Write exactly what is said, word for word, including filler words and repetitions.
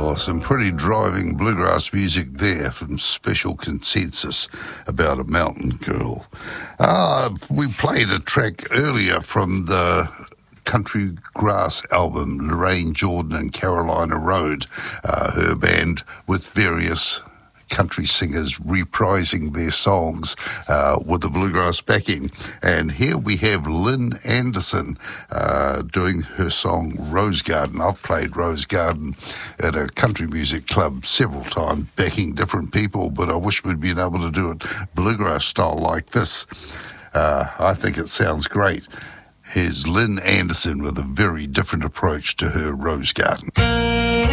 Oh, some pretty driving bluegrass music there from Special Consensus about a mountain girl. Uh, we played a track earlier from the Country Grass album, Lorraine Jordan and Carolina Road, uh, her band with various country singers reprising their songs uh, with the bluegrass backing. And here we have Lynn Anderson uh, doing her song Rose Garden. I've played Rose Garden at a country music club several times, backing different people, but I wish we'd been able to do it bluegrass style like this. Uh, I think it sounds great. Here's Lynn Anderson with a very different approach to her Rose Garden.